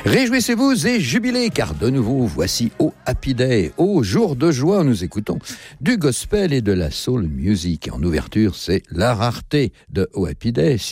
Réjouissez-vous et jubilez, car de nouveau, voici au Happy Day. Au jour de joie, nous écoutons du gospel et de la soul music. En ouverture, c'est la rareté de au Happy Day.